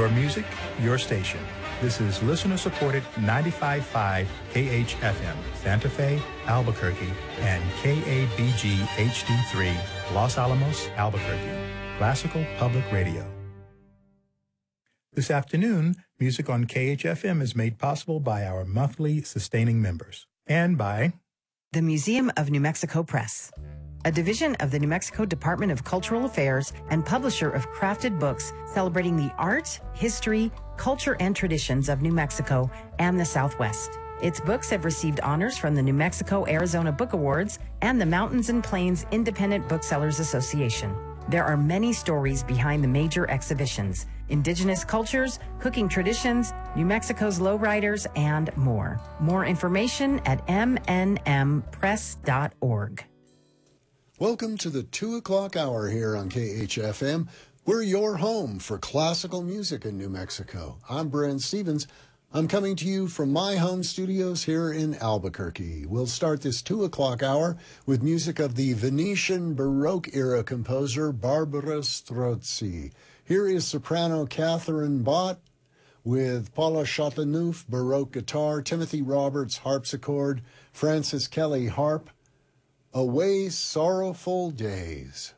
Your music, your station. This is listener-supported 95.5 KHFM, Santa Fe, Albuquerque, and KABG HD3, Los Alamos, Albuquerque. Classical Public Radio. This afternoon, music on KHFM is made possible by our monthly sustaining members and by the Museum of New Mexico Press, a division of the New Mexico Department of Cultural Affairs and publisher of crafted books celebrating the art, history, culture, and traditions of New Mexico and the Southwest. Its books have received honors from the New Mexico-Arizona Book Awards and the Mountains and Plains Independent Booksellers Association. There are many stories behind the major exhibitions: indigenous cultures, cooking traditions, New Mexico's lowriders, and more. More information at mnmpress.org. Welcome to the 2 o'clock hour here on KHFM. We're your home for classical music in New Mexico. I'm Brent Stevens. I'm coming to you from my home studios here in Albuquerque. We'll start this 2 o'clock hour with music of the Venetian Baroque era composer Barbara Strozzi. Here is soprano Catherine Bott with Paula Chateauneuf Baroque guitar, Timothy Roberts harpsichord, Francis Kelly harp. Away Sorrowful Days.